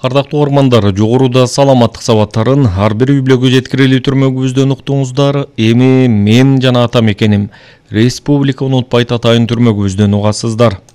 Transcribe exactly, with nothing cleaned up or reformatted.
Ардактуу ормандар, жогоруда саламаттык сабаттарын ар бир үй-бүлөгө жеткирилүү түрмөгүбүздөн уктуңуздар. Эми мен жана атам экеним республика унутпайт атайын түрмөгүбүздөн угасыздар.